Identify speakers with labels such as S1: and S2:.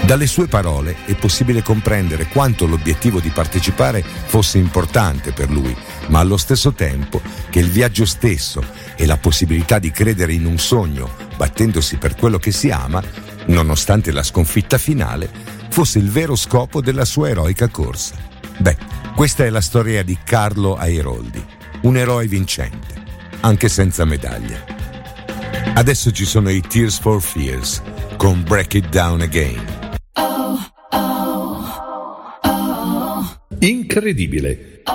S1: Dalle sue parole è possibile comprendere quanto l'obiettivo di partecipare fosse importante per lui, ma allo stesso tempo che il viaggio stesso e la possibilità di credere in un sogno, battendosi per quello che si ama, nonostante la sconfitta finale, fosse il vero scopo della sua eroica corsa. Beh, questa è la storia di Carlo Airoldi, un eroe vincente, anche senza medaglia. Adesso ci sono i Tears for Fears con Break It Down Again.
S2: Incredibile.